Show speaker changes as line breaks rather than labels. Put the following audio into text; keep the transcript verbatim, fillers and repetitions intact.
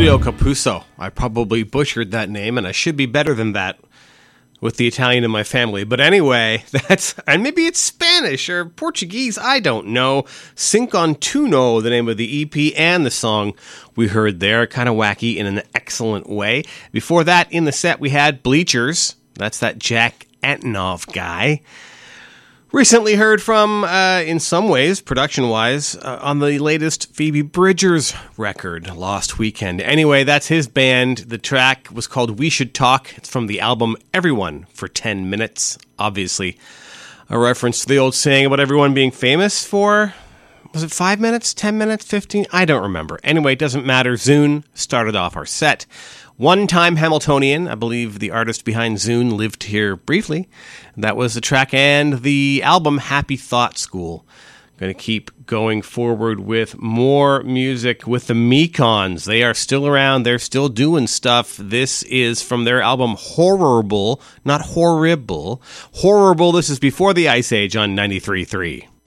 Emilio Capuzzo. I probably butchered that name, and I should be better than that with the Italian in my family. But anyway, that's, and maybe it's Spanish or Portuguese, I don't know. Cinco Tuno, the name of the E P, and the song we heard there, kind of wacky in an excellent way. Before that, in the set, we had Bleachers. That's that Jack Antonoff guy. Recently heard from, uh, in some ways, production-wise, uh, on the latest Phoebe Bridgers record, Lost Weekend. Anyway, that's his band. The track was called We Should Talk. It's from the album Everyone for ten minutes. Obviously, a reference to the old saying about everyone being famous for, was it five minutes, ten minutes, fifteen? I don't remember. Anyway, it doesn't matter. Zune started off our set. One-time Hamiltonian, I believe the artist behind Zune lived here briefly. That was the track and the album Happy Thought School. Going to keep going forward with more music with the Mekons. They are still around. They're still doing stuff. This is from their album Horrible, not Horrible. Horrible, this is Before the Ice Age on ninety-three point three.